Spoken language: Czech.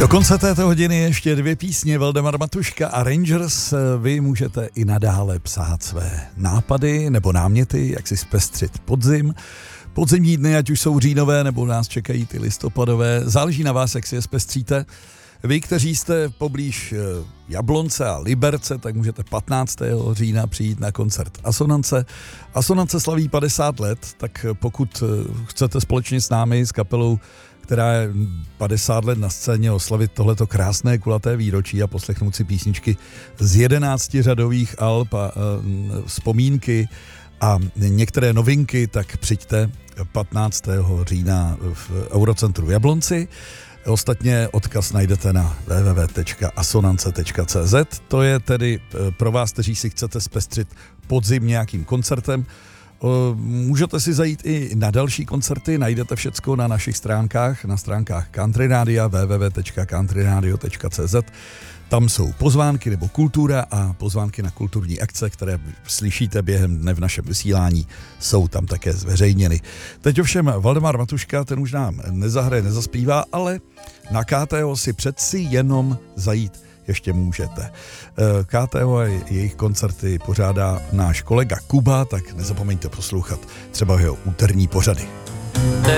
Do konce této hodiny ještě 2 písně, Valdemar Matuška a Rangers. Vy můžete i nadále psát své nápady nebo náměty, jak si zpestřit podzim. Podzimní dny, ať už jsou říjnové, nebo nás čekají ty listopadové, záleží na vás, jak si je zpestříte. Vy, kteří jste poblíž Jablonce a Liberce, tak můžete 15. října přijít na koncert Asonance. Asonance slaví 50 let, tak pokud chcete společně s námi, s kapelou, která je 50 let na scéně, oslavit tohleto krásné kulaté výročí a poslechnout si písničky z 11 řadových alb a vzpomínky a některé novinky, tak přijďte 15. října v Eurocentru v Jablonci. Ostatně odkaz najdete na www.asonance.cz. To je tedy pro vás, kteří si chcete zpestřit podzim nějakým koncertem. Můžete si zajít i na další koncerty, najdete všecko na našich stránkách, na stránkách Country Radia, www.countryradio.cz. Tam jsou pozvánky nebo kultura a pozvánky na kulturní akce, které slyšíte během dne v našem vysílání, jsou tam také zveřejněny. Teď ovšem Valdemar Matuška, ten už nám nezahraje, nezaspívá, ale na KTO si přeci jenom zajít ještě můžete. KTO a jejich koncerty pořádá náš kolega Kuba, tak nezapomeňte poslouchat třeba jeho úterní pořady.